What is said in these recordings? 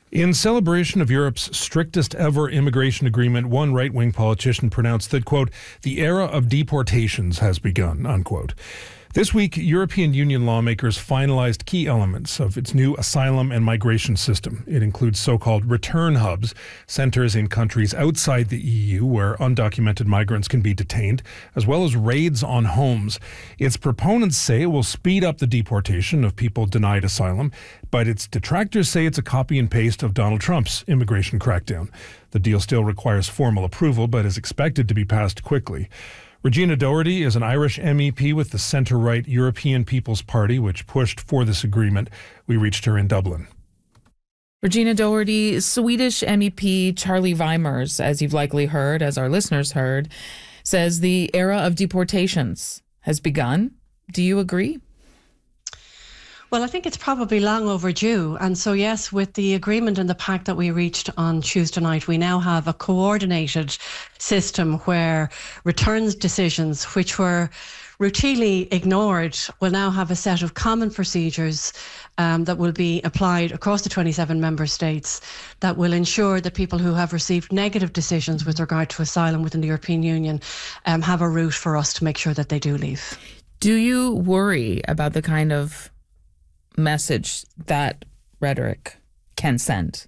In celebration of Europe's strictest ever immigration agreement, one right-wing politician pronounced that, quote, the era of deportations has begun, unquote. This week, European Union lawmakers finalized key elements of its new asylum and migration system. It includes so-called return hubs, centres in countries outside the EU where undocumented migrants can be detained, as well as raids on homes. Its proponents say it will speed up the deportation of people denied asylum, but its detractors say it's a copy and paste of Donald Trump's immigration crackdown. The deal still requires formal approval, but is expected to be passed quickly. Regina Doherty is an Irish MEP with the centre-right European People's Party, which pushed for this agreement. We reached her in Dublin. Regina Doherty, Swedish MEP Charlie Weimers, as you've likely heard, as our listeners heard, says the era of deportations has begun. Do you agree? Well, I think it's probably long overdue. And so, yes, with the agreement and the pact that we reached on Tuesday night, we now have a coordinated system where returns decisions, which were routinely ignored, will now have a set of common procedures that will be applied across the 27 member states that will ensure that people who have received negative decisions with regard to asylum within the European Union have a route for us to make sure that they do leave. Do you worry about the kind of message that rhetoric can send?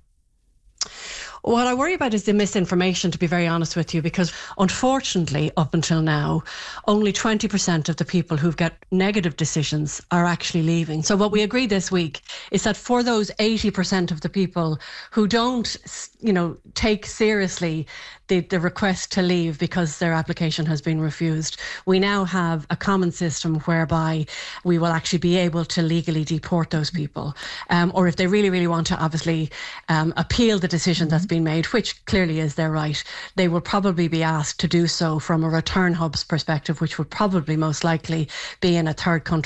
What I worry about is the misinformation, to be very honest with you, because unfortunately, up until now, only 20% of the people who've got negative decisions are actually leaving. So what we agreed this week is that for those 80% of the people who don't, take seriously the request to leave because their application has been refused, we now have a common system whereby we will actually be able to legally deport those people. Or if they really, really want to obviously appeal the decision that's been made, which clearly is their right, they will probably be asked to do so from a return hubs perspective, which would probably most likely be in a third country